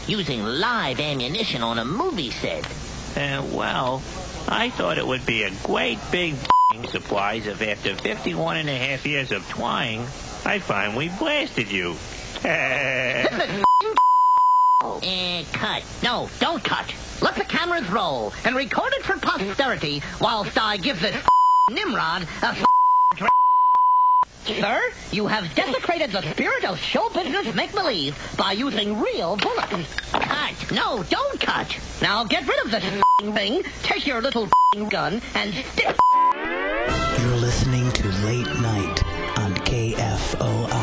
using live ammunition on a movie set. Well, I thought it would be a great big surprise if after 51 and a half years of trying, I find we blasted you. Cut. No, don't cut. Let the cameras roll and record it for posterity whilst I give this Nimrod a Sir, you have desecrated the spirit of show business make-believe by using real bullets. Cut. No, don't cut. Now get rid of this thing, take your little gun, and stick. You're listening to Late Night on KFOI.